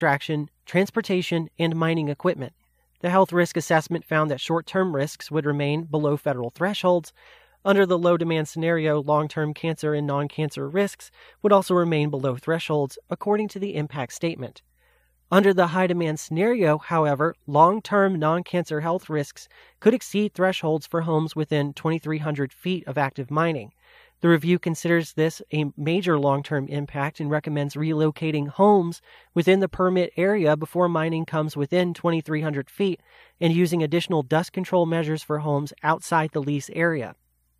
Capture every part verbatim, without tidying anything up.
extraction, transportation, and mining equipment. The health risk assessment found that short-term risks would remain below federal thresholds. Under the low-demand scenario, long-term cancer and non-cancer risks would also remain below thresholds, according to the impact statement. Under the high-demand scenario, however, long-term non-cancer health risks could exceed thresholds for homes within twenty-three hundred feet of active mining. The review considers this a major long-term impact and recommends relocating homes within the permit area before mining comes within twenty-three hundred feet and using additional dust control measures for homes outside the lease area.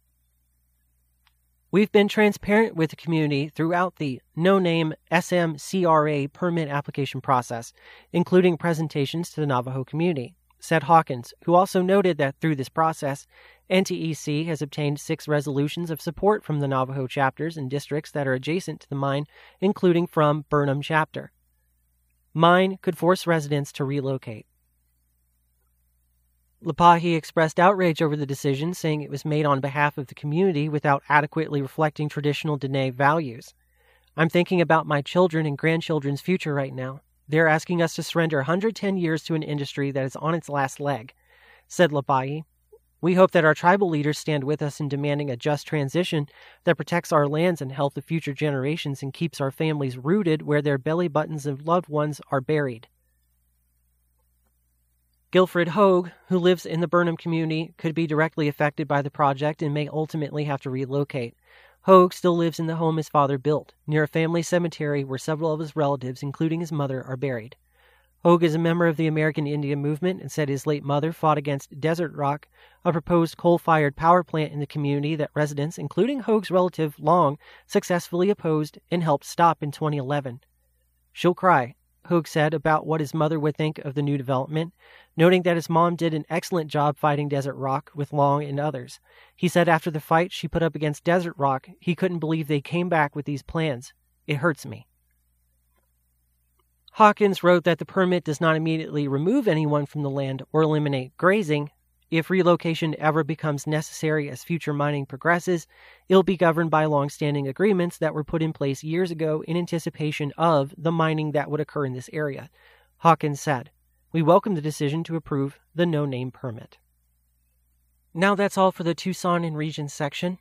We've been transparent with the community throughout the no-name S M C R A permit application process, including presentations to the Navajo community, said Hawkins, who also noted that through this process, N T E C has obtained six resolutions of support from the Navajo chapters and districts that are adjacent to the mine, including from Burnham chapter. Mine could force residents to relocate. Lepahe expressed outrage over the decision, saying it was made on behalf of the community without adequately reflecting traditional Dene values. I'm thinking about my children and grandchildren's future right now. They're asking us to surrender one hundred ten years to an industry that is on its last leg, said Lepahe. We hope that our tribal leaders stand with us in demanding a just transition that protects our lands and health of future generations and keeps our families rooted where their belly buttons of loved ones are buried. Gilfred Hogue, who lives in the Burnham community, could be directly affected by the project and may ultimately have to relocate. Hogue still lives in the home his father built, near a family cemetery where several of his relatives, including his mother, are buried. Hogue is a member of the American Indian movement and said his late mother fought against Desert Rock, a proposed coal-fired power plant in the community that residents, including Hogue's relative Long, successfully opposed and helped stop in twenty eleven. She'll cry, Hogue said about what his mother would think of the new development, noting that his mom did an excellent job fighting Desert Rock with Long and others. He said after the fight she put up against Desert Rock, he couldn't believe they came back with these plans. It hurts me. Hawkins wrote that the permit does not immediately remove anyone from the land or eliminate grazing. If relocation ever becomes necessary as future mining progresses, it'll be governed by long-standing agreements that were put in place years ago in anticipation of the mining that would occur in this area. Hawkins said, "We welcome the decision to approve the no-name permit." Now that's all for the Tucson and Regions section.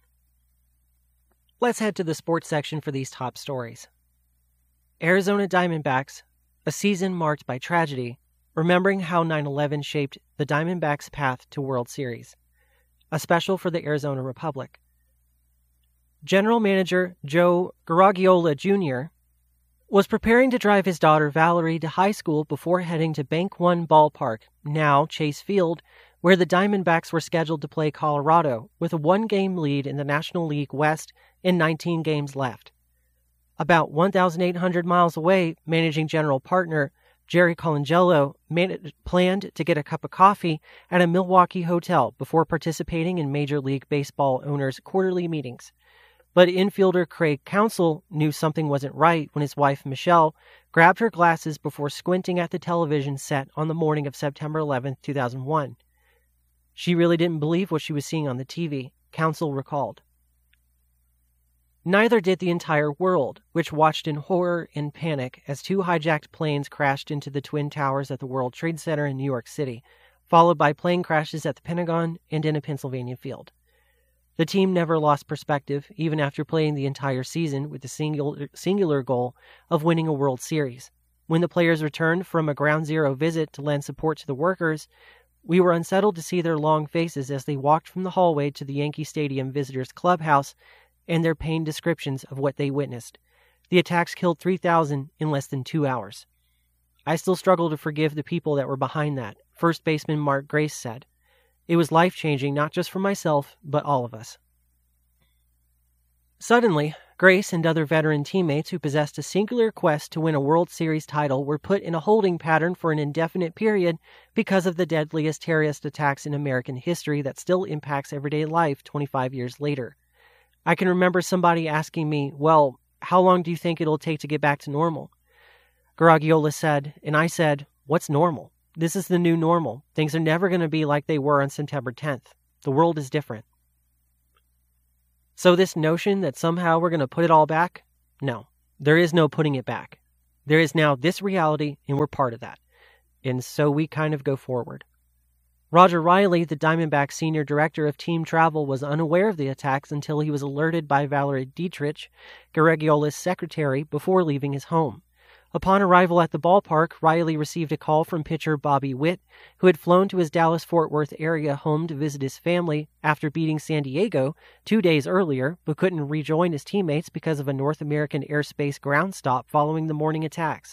Let's head to the sports section for these top stories. Arizona Diamondbacks, a season marked by tragedy, remembering how nine eleven shaped the Diamondbacks' path to World Series. A special for the Arizona Republic. General Manager Joe Garagiola Junior was preparing to drive his daughter Valerie to high school before heading to Bank One Ballpark, now Chase Field, where the Diamondbacks were scheduled to play Colorado, with a one-game lead in the National League West and nineteen games left. About one thousand eight hundred miles away, managing general partner Jerry Colangelo made, planned to get a cup of coffee at a Milwaukee hotel before participating in Major League Baseball owners' quarterly meetings. But infielder Craig Counsell knew something wasn't right when his wife, Michelle, grabbed her glasses before squinting at the television set on the morning of September eleventh, two thousand one. She really didn't believe what she was seeing on the T V, Counsell recalled. Neither did the entire world, which watched in horror and panic as two hijacked planes crashed into the Twin Towers at the World Trade Center in New York City, followed by plane crashes at the Pentagon and in a Pennsylvania field. The team never lost perspective, even after playing the entire season with the singular, singular goal of winning a World Series. When the players returned from a ground zero visit to lend support to the workers, we were unsettled to see their long faces as they walked from the hallway to the Yankee Stadium visitors' clubhouse and their pained descriptions of what they witnessed. The attacks killed three thousand in less than two hours. I still struggle to forgive the people that were behind that, first baseman Mark Grace said. It was life-changing, not just for myself, but all of us. Suddenly, Grace and other veteran teammates who possessed a singular quest to win a World Series title were put in a holding pattern for an indefinite period because of the deadliest terrorist attacks in American history that still impacts everyday life twenty-five years later. I can remember somebody asking me, well, how long do you think it'll take to get back to normal? Garagiola said, and I said, what's normal? This is the new normal. Things are never going to be like they were on September tenth. The world is different. So this notion that somehow we're going to put it all back? No, there is no putting it back. There is now this reality, and we're part of that. And so we kind of go forward. Roger Riley, the Diamondbacks senior director of team travel, was unaware of the attacks until he was alerted by Valerie Dietrich, Garagiola's secretary, before leaving his home. Upon arrival at the ballpark, Riley received a call from pitcher Bobby Witt, who had flown to his Dallas-Fort Worth area home to visit his family after beating San Diego two days earlier, but couldn't rejoin his teammates because of a North American airspace ground stop following the morning attacks.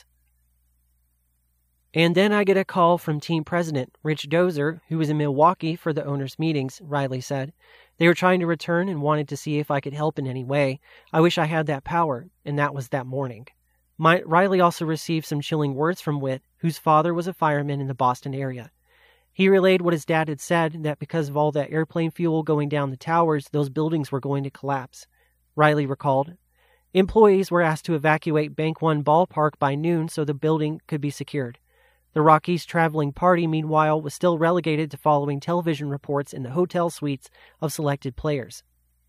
And then I get a call from team president Rich Dozer, who was in Milwaukee for the owners' meetings, Riley said. They were trying to return and wanted to see if I could help in any way. I wish I had that power, and that was that morning. My, Riley also received some chilling words from Witt, whose father was a fireman in the Boston area. He relayed what his dad had said, that because of all that airplane fuel going down the towers, those buildings were going to collapse. Riley recalled, employees were asked to evacuate Bank One ballpark by noon so the building could be secured. The Rockies' traveling party, meanwhile, was still relegated to following television reports in the hotel suites of selected players.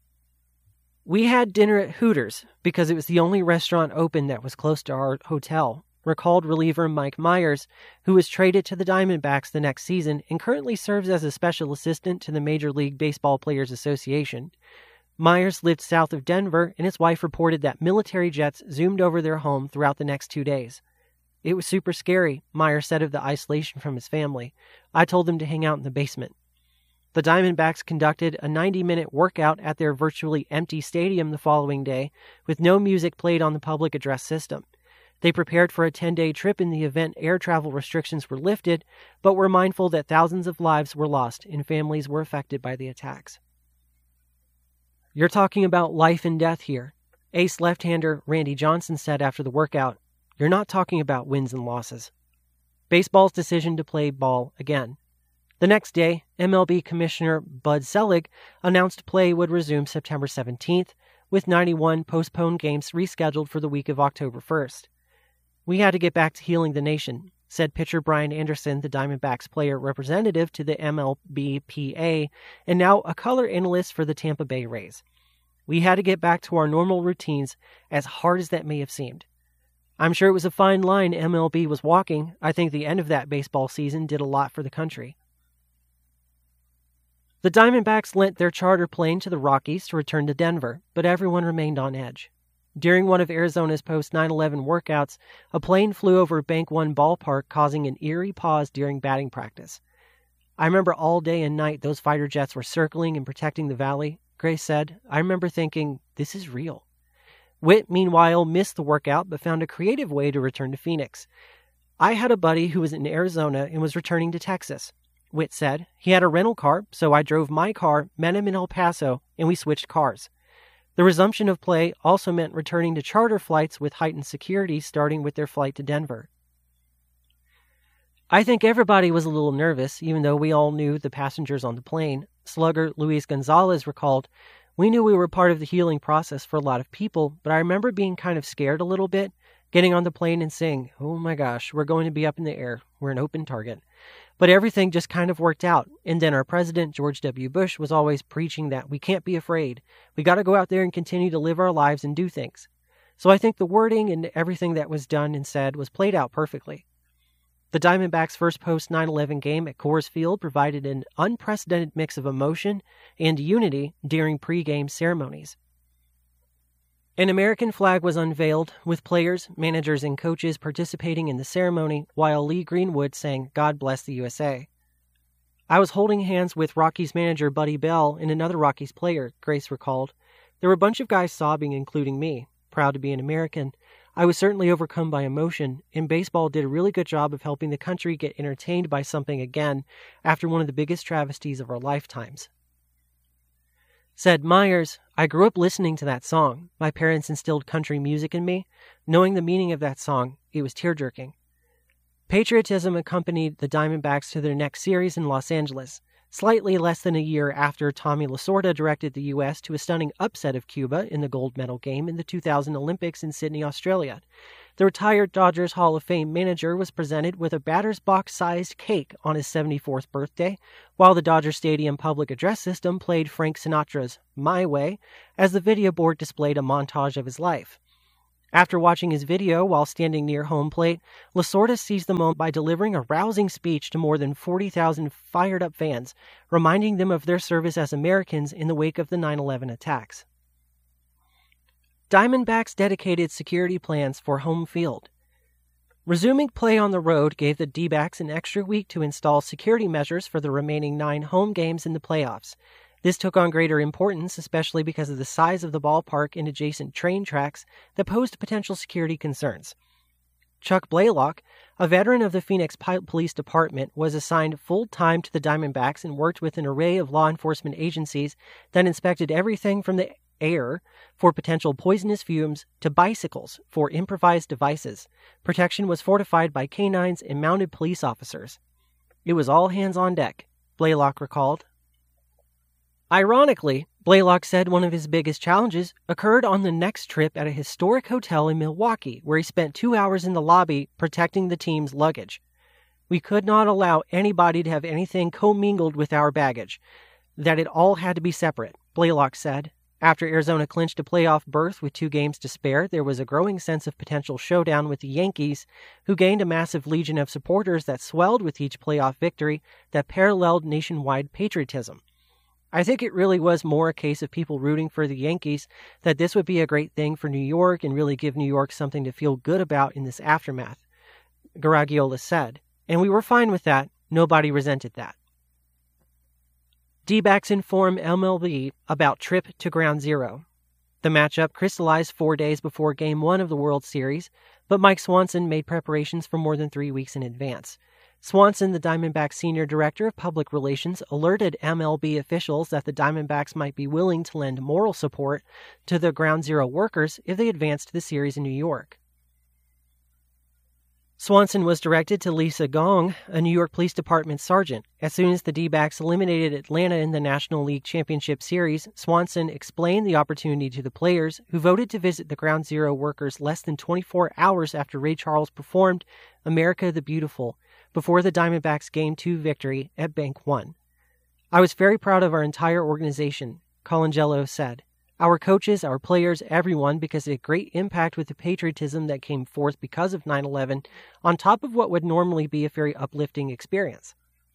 We had dinner at Hooters because it was the only restaurant open that was close to our hotel, recalled reliever Mike Myers, who was traded to the Diamondbacks the next season and currently serves as a special assistant to the Major League Baseball Players Association. Myers lived south of Denver, and his wife reported that military jets zoomed over their home throughout the next two days. It was super scary, Myers said of the isolation from his family. I told them to hang out in the basement. The Diamondbacks conducted a ninety-minute workout at their virtually empty stadium the following day, with no music played on the public address system. They prepared for a ten-day trip in the event air travel restrictions were lifted, but were mindful that thousands of lives were lost and families were affected by the attacks. You're talking about life and death here, ace left-hander Randy Johnson said after the workout. You're not talking about wins and losses. Baseball's decision to play ball again. The next day, M L B Commissioner Bud Selig announced play would resume September seventeenth, with ninety-one postponed games rescheduled for the week of October first. We had to get back to healing the nation, said pitcher Brian Anderson, the Diamondbacks player representative to the M L B P A, and now a color analyst for the Tampa Bay Rays. We had to get back to our normal routines, as hard as that may have seemed. I'm sure it was a fine line M L B was walking. I think the end of that baseball season did a lot for the country. The Diamondbacks lent their charter plane to the Rockies to return to Denver, but everyone remained on edge. During one of Arizona's post nine eleven workouts, a plane flew over Bank One ballpark, causing an eerie pause during batting practice. I remember all day and night those fighter jets were circling and protecting the valley, Grace said. I remember thinking, this is real. Witt, meanwhile, missed the workout but found a creative way to return to Phoenix. I had a buddy who was in Arizona and was returning to Texas. Witt said. He had a rental car, so I drove my car, met him in El Paso, and we switched cars. The resumption of play also meant returning to charter flights with heightened security starting with their flight to Denver. I think everybody was a little nervous, even though we all knew the passengers on the plane. Slugger Luis Gonzalez recalled, we knew we were part of the healing process for a lot of people, but I remember being kind of scared a little bit, getting on the plane and saying, oh my gosh, we're going to be up in the air. We're an open target. But everything just kind of worked out. And then our president, George W. Bush, was always preaching that we can't be afraid. We got to go out there and continue to live our lives and do things. So I think the wording and everything that was done and said was played out perfectly. The Diamondbacks' first post nine eleven game at Coors Field provided an unprecedented mix of emotion and unity during pre-game ceremonies. An American flag was unveiled, with players, managers, and coaches participating in the ceremony, while Lee Greenwood sang God Bless the U S A. I was holding hands with Rockies manager Buddy Bell and another Rockies player, Grace recalled. There were a bunch of guys sobbing, including me. Proud to be an American. I was certainly overcome by emotion, and baseball did a really good job of helping the country get entertained by something again after one of the biggest travesties of our lifetimes. Said Myers, I grew up listening to that song. My parents instilled country music in me. Knowing the meaning of that song, it was tear-jerking. Patriotism accompanied the Diamondbacks to their next series in Los Angeles, slightly less than a year after Tommy Lasorda directed the U S to a stunning upset of Cuba in the gold medal game in the two thousand Olympics in Sydney, Australia. The retired Dodgers Hall of Fame manager was presented with a batter's box-sized cake on his seventy-fourth birthday, while the Dodger Stadium public address system played Frank Sinatra's My Way as the video board displayed a montage of his life. After watching his video while standing near home plate, Lasorda seized the moment by delivering a rousing speech to more than forty thousand fired-up fans, reminding them of their service as Americans in the wake of the nine eleven attacks. Diamondbacks dedicated security plans for home field. Resuming play on the road gave the D-backs an extra week to install security measures for the remaining nine home games in the playoffs. This took on greater importance, especially because of the size of the ballpark and adjacent train tracks that posed potential security concerns. Chuck Blaylock, a veteran of the Phoenix Police Department, was assigned full-time to the Diamondbacks and worked with an array of law enforcement agencies that inspected everything from the air for potential poisonous fumes to bicycles for improvised devices. Protection was fortified by canines and mounted police officers. It was all hands on deck, Blaylock recalled. Ironically, Blaylock said one of his biggest challenges occurred on the next trip at a historic hotel in Milwaukee, where he spent two hours in the lobby protecting the team's luggage. We could not allow anybody to have anything commingled with our baggage, that it all had to be separate, Blaylock said. After Arizona clinched a playoff berth with two games to spare, there was a growing sense of potential showdown with the Yankees, who gained a massive legion of supporters that swelled with each playoff victory that paralleled nationwide patriotism. I think it really was more a case of people rooting for the Yankees, that this would be a great thing for New York and really give New York something to feel good about in this aftermath, Garagiola said. And we were fine with that. Nobody resented that. D-backs inform M L B about trip to Ground Zero. The matchup crystallized four days before Game one of the World Series, but Mike Swanson made preparations for more than three weeks in advance. Swanson, the Diamondbacks Senior Director of Public Relations, alerted M L B officials that the Diamondbacks might be willing to lend moral support to the Ground Zero workers if they advanced the series in New York. Swanson was directed to Lisa Gong, a New York Police Department sergeant. As soon as the D-backs eliminated Atlanta in the National League Championship Series, Swanson explained the opportunity to the players, who voted to visit the Ground Zero workers less than twenty-four hours after Ray Charles performed America the Beautiful before the Diamondbacks' Game two victory at Bank One. I was very proud of our entire organization, Colangelo said. Our coaches, our players, everyone, because it had great impact with the patriotism that came forth because of nine eleven, on top of what would normally be a very uplifting experience.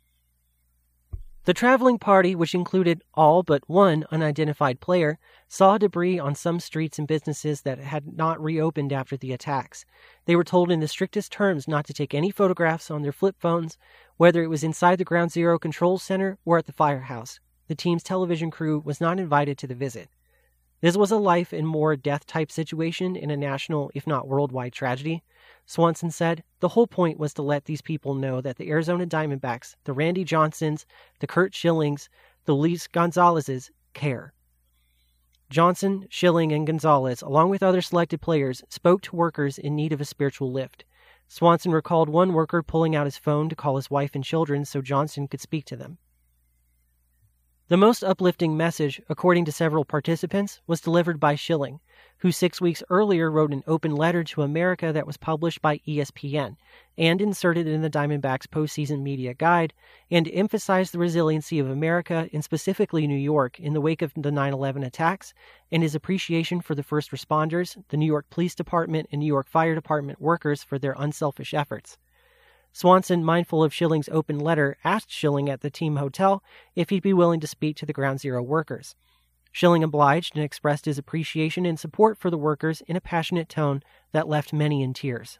The traveling party, which included all but one unidentified player, saw debris on some streets and businesses that had not reopened after the attacks. They were told in the strictest terms not to take any photographs on their flip phones, whether it was inside the Ground Zero Control Center or at the firehouse. The team's television crew was not invited to the visit. This was a life and more death type situation in a national, if not worldwide, tragedy. Swanson said the whole point was to let these people know that the Arizona Diamondbacks, the Randy Johnsons, the Curt Schillings, the Luis Gonzalez's care. Johnson, Schilling, and Gonzalez, along with other selected players, spoke to workers in need of a spiritual lift. Swanson recalled one worker pulling out his phone to call his wife and children so Johnson could speak to them. The most uplifting message, according to several participants, was delivered by Schilling, who six weeks earlier wrote an open letter to America that was published by E S P N and inserted in the Diamondbacks' postseason media guide, and emphasized the resiliency of America, and specifically New York, in the wake of the nine eleven attacks, and his appreciation for the first responders, the New York Police Department, and New York Fire Department workers for their unselfish efforts. Swanson, mindful of Schilling's open letter, asked Schilling at the team hotel if he'd be willing to speak to the Ground Zero workers. Schilling obliged and expressed his appreciation and support for the workers in a passionate tone that left many in tears.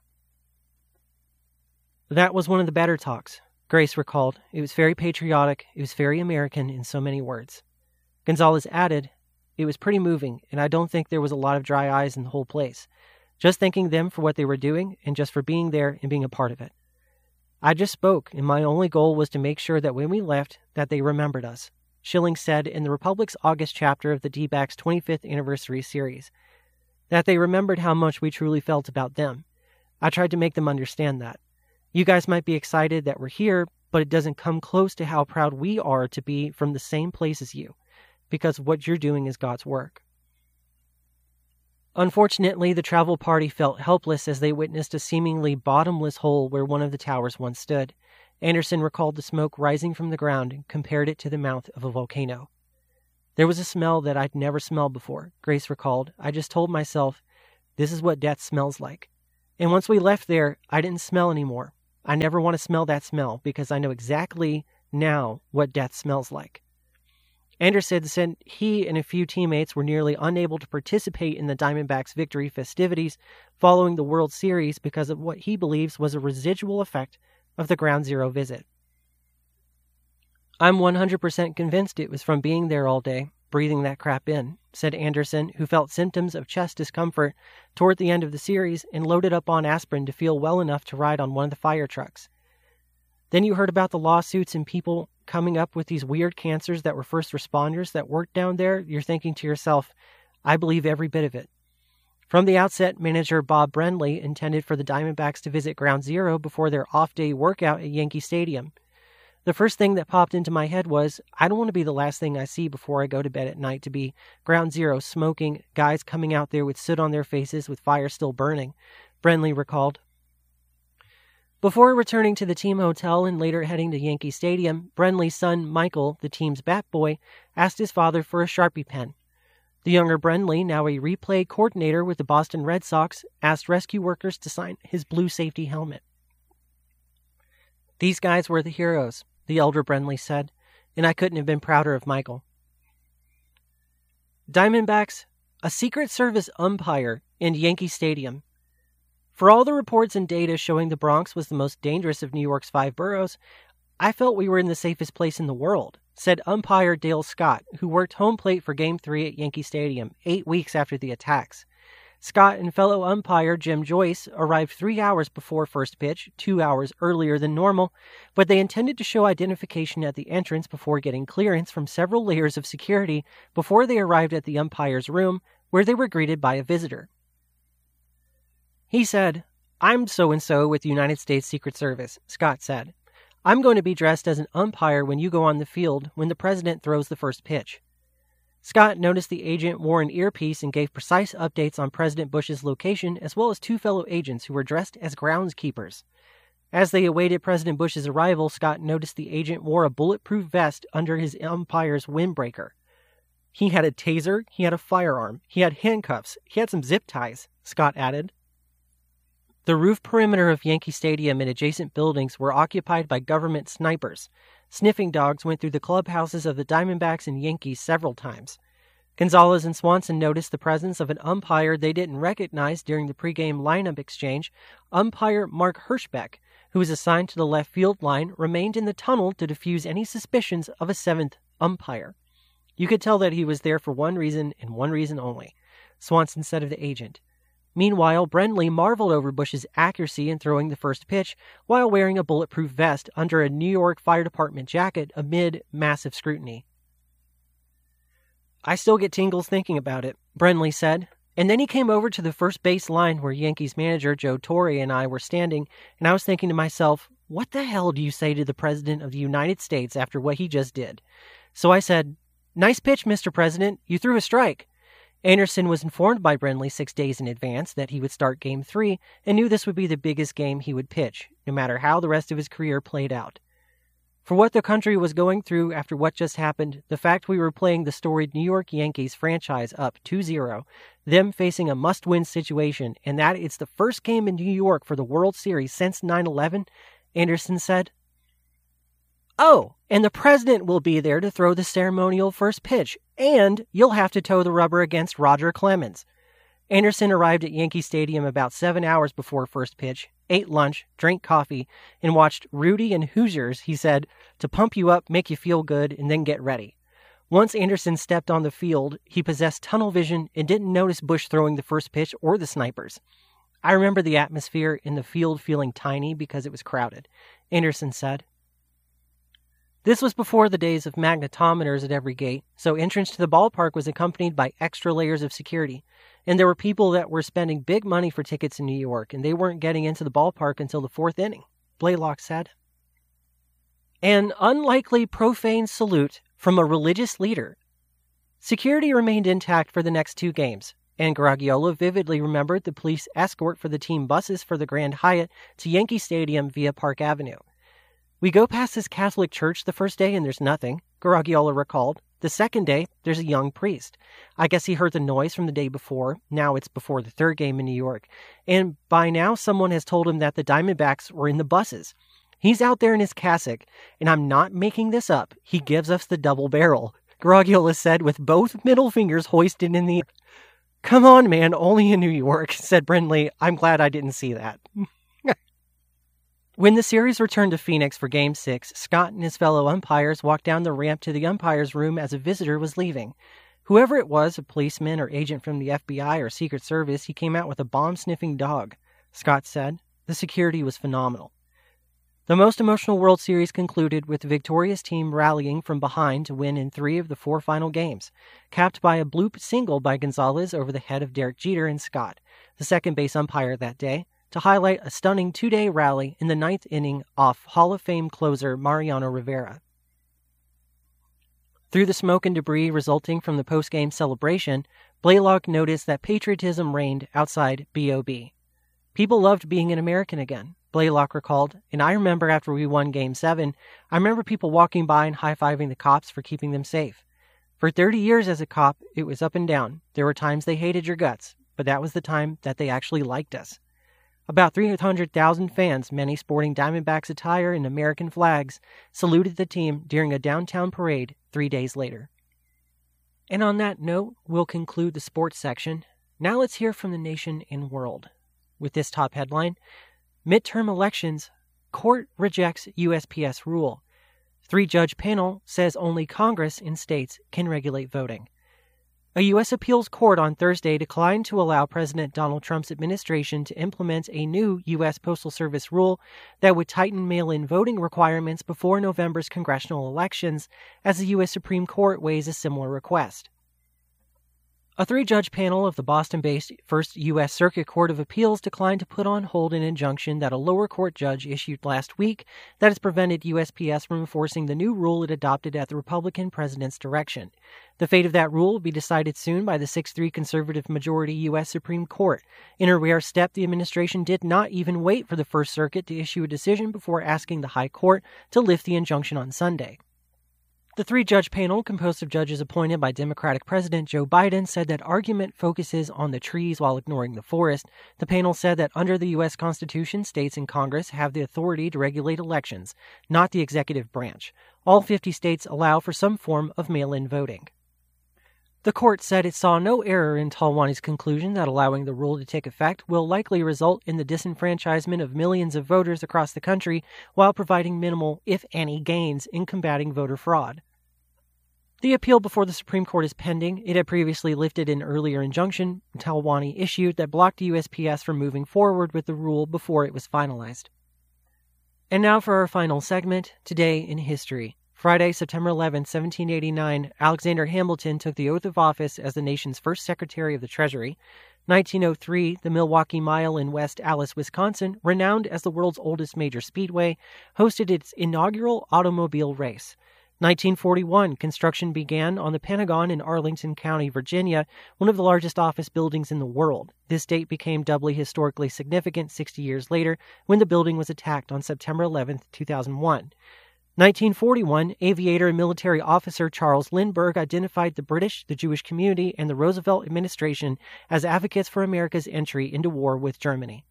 That was one of the better talks, Grace recalled. It was very patriotic, it was very American in so many words. Gonzalez added, it was pretty moving, and I don't think there was a lot of dry eyes in the whole place. Just thanking them for what they were doing, and just for being there and being a part of it. I just spoke, and my only goal was to make sure that when we left, that they remembered us, Schilling said in the Republic's August chapter of the D-backs' twenty-fifth anniversary series, that they remembered how much we truly felt about them. I tried to make them understand that. You guys might be excited that we're here, but it doesn't come close to how proud we are to be from the same place as you, because what you're doing is God's work. Unfortunately, the travel party felt helpless as they witnessed a seemingly bottomless hole where one of the towers once stood. Anderson recalled the smoke rising from the ground and compared it to the mouth of a volcano. There was a smell that I'd never smelled before, Grace recalled. I just told myself, This is what death smells like. And once we left there, I didn't smell anymore. I never want to smell that smell because I know exactly now what death smells like. Anderson said he and a few teammates were nearly unable to participate in the Diamondbacks' victory festivities following the World Series because of what he believes was a residual effect of the Ground Zero visit. I'm one hundred percent convinced it was from being there all day, breathing that crap in, said Anderson, who felt symptoms of chest discomfort toward the end of the series and loaded up on aspirin to feel well enough to ride on one of the fire trucks. Then you heard about the lawsuits and people coming up with these weird cancers that were first responders that worked down there. You're thinking to yourself, I believe every bit of it. From the outset, manager Bob Brenly intended for the Diamondbacks to visit Ground Zero before their off-day workout at Yankee Stadium. The first thing that popped into my head was, I don't want to be the last thing I see before I go to bed at night to be Ground Zero smoking, guys coming out there with soot on their faces with fire still burning, Brenly recalled. Before returning to the team hotel and later heading to Yankee Stadium, Brenly's son, Michael, the team's bat boy, asked his father for a Sharpie pen. The younger Brenly, now a replay coordinator with the Boston Red Sox, asked rescue workers to sign his blue safety helmet. These guys were the heroes, the elder Brenly said, and I couldn't have been prouder of Michael. Diamondbacks, a Secret Service umpire in Yankee Stadium. For all the reports and data showing the Bronx was the most dangerous of New York's five boroughs, I felt we were in the safest place in the world, said umpire Dale Scott, who worked home plate for Game three at Yankee Stadium eight weeks after the attacks. Scott and fellow umpire Jim Joyce arrived three hours before first pitch, two hours earlier than normal, but they intended to show identification at the entrance before getting clearance from several layers of security before they arrived at the umpire's room, where they were greeted by a visitor. He said, I'm so-and-so with the United States Secret Service, Scott said. I'm going to be dressed as an umpire when you go on the field when the president throws the first pitch. Scott noticed the agent wore an earpiece and gave precise updates on President Bush's location, as well as two fellow agents who were dressed as groundskeepers. As they awaited President Bush's arrival, Scott noticed the agent wore a bulletproof vest under his umpire's windbreaker. He had a taser, he had a firearm, he had handcuffs, he had some zip ties, Scott added. The roof perimeter of Yankee Stadium and adjacent buildings were occupied by government snipers. Sniffing dogs went through the clubhouses of the Diamondbacks and Yankees several times. Gonzalez and Swanson noticed the presence of an umpire they didn't recognize during the pregame lineup exchange. Umpire Mark Hirschbeck, who was assigned to the left field line, remained in the tunnel to diffuse any suspicions of a seventh umpire. You could tell that he was there for one reason and one reason only, Swanson said of the agent. Meanwhile, Brenly marveled over Bush's accuracy in throwing the first pitch while wearing a bulletproof vest under a New York Fire Department jacket amid massive scrutiny. I still get tingles thinking about it, Brenly said. And then he came over to the first base line where Yankees manager Joe Torre and I were standing, and I was thinking to myself, what the hell do you say to the President of the United States after what he just did? So I said, nice pitch, Mister President. You threw a strike. Anderson was informed by Brenly six days in advance that he would start Game three and knew this would be the biggest game he would pitch, no matter how the rest of his career played out. For what the country was going through after what just happened, the fact we were playing the storied New York Yankees franchise up two zero, them facing a must-win situation, and that it's the first game in New York for the World Series since nine eleven, Anderson said. Oh, and the president will be there to throw the ceremonial first pitch, and you'll have to toe the rubber against Roger Clemens. Anderson arrived at Yankee Stadium about seven hours before first pitch, ate lunch, drank coffee, and watched Rudy and Hoosiers, he said, to pump you up, make you feel good, and then get ready. Once Anderson stepped on the field, he possessed tunnel vision and didn't notice Bush throwing the first pitch or the snipers. I remember the atmosphere in the field feeling tiny because it was crowded, Anderson said. This was before the days of magnetometers at every gate, so entrance to the ballpark was accompanied by extra layers of security, and there were people that were spending big money for tickets in New York, and they weren't getting into the ballpark until the fourth inning, Blaylock said. An unlikely profane salute from a religious leader. Security remained intact for the next two games, and Garagiola vividly remembered the police escort for the team buses for the Grand Hyatt to Yankee Stadium via Park Avenue. We go past this Catholic church the first day and there's nothing, Garagiola recalled. The second day, there's a young priest. I guess he heard the noise from the day before. Now it's before the third game in New York. And by now, someone has told him that the Diamondbacks were in the buses. He's out there in his cassock, and I'm not making this up. He gives us the double barrel. Garagiola said with both middle fingers hoisted in the air. Come on, man, only in New York, said Brindley. I'm glad I didn't see that. When the series returned to Phoenix for Game six, Scott and his fellow umpires walked down the ramp to the umpire's room as a visitor was leaving. Whoever it was, a policeman or agent from the F B I or Secret Service, he came out with a bomb-sniffing dog. Scott said, the security was phenomenal. The most emotional World Series concluded with the victorious team rallying from behind to win in three of the four final games, capped by a bloop single by Gonzalez over the head of Derek Jeter and Scott, the second base umpire that day, to highlight a stunning two-day rally in the ninth inning off Hall of Fame closer Mariano Rivera. Through the smoke and debris resulting from the post-game celebration, Blaylock noticed that patriotism reigned outside B O B. People loved being an American again, Blaylock recalled, and I remember after we won Game seven, I remember people walking by and high-fiving the cops for keeping them safe. For thirty years as a cop, it was up and down. There were times they hated your guts, but that was the time that they actually liked us. About three hundred thousand fans, many sporting Diamondbacks attire and American flags, saluted the team during a downtown parade three days later. And on that note, we'll conclude the sports section. Now let's hear from the nation and world. With this top headline, Midterm Elections, Court Rejects U S P S Rule. Three-judge panel says only Congress in states can regulate voting. A U S appeals court on Thursday declined to allow President Donald Trump's administration to implement a new U S Postal Service rule that would tighten mail-in voting requirements before November's congressional elections, as the U S Supreme Court weighs a similar request. A three-judge panel of the Boston-based First U S Circuit Court of Appeals declined to put on hold an injunction that a lower court judge issued last week that has prevented U S P S from enforcing the new rule it adopted at the Republican president's direction. The fate of that rule will be decided soon by the six three conservative majority U S Supreme Court. In a rare step, the administration did not even wait for the First Circuit to issue a decision before asking the High Court to lift the injunction on Sunday. The three-judge panel, composed of judges appointed by Democratic President Joe Biden, said that argument focuses on the trees while ignoring the forest. The panel said that under the U S Constitution, states and Congress have the authority to regulate elections, not the executive branch. All fifty states allow for some form of mail-in voting. The court said it saw no error in Talwani's conclusion that allowing the rule to take effect will likely result in the disenfranchisement of millions of voters across the country while providing minimal, if any, gains in combating voter fraud. The appeal before the Supreme Court is pending. It had previously lifted an earlier injunction Talwani issued that blocked the U S P S from moving forward with the rule before it was finalized. And now for our final segment, Today in History. Friday, September eleventh, seventeen eighty-nine, Alexander Hamilton took the oath of office as the nation's first Secretary of the Treasury. nineteen oh three, the Milwaukee Mile in West Allis, Wisconsin, renowned as the world's oldest major speedway, hosted its inaugural automobile race. nineteen forty-one, construction began on the Pentagon in Arlington County, Virginia, one of the largest office buildings in the world. This date became doubly historically significant sixty years later when the building was attacked on September eleventh, two thousand one. nineteen forty-one, aviator and military officer Charles Lindbergh identified the British, the Jewish community, and the Roosevelt administration as advocates for America's entry into war with Germany.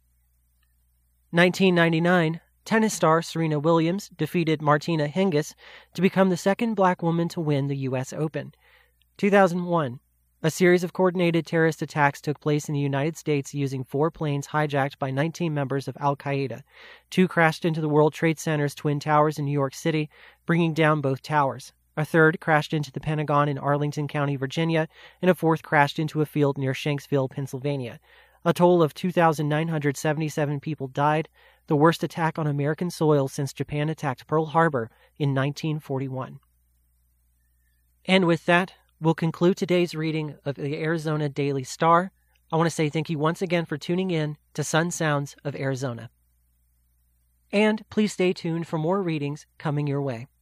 nineteen ninety-nine, tennis star Serena Williams defeated Martina Hingis to become the second black woman to win the U S Open. two thousand one, a series of coordinated terrorist attacks took place in the United States using four planes hijacked by nineteen members of Al-Qaeda. Two crashed into the World Trade Center's Twin Towers in New York City, bringing down both towers. A third crashed into the Pentagon in Arlington County, Virginia, and a fourth crashed into a field near Shanksville, Pennsylvania. A total of two thousand nine hundred seventy-seven people died, the worst attack on American soil since Japan attacked Pearl Harbor in nineteen forty-one. And with that, we'll conclude today's reading of the Arizona Daily Star. I want to say thank you once again for tuning in to Sun Sounds of Arizona. And please stay tuned for more readings coming your way.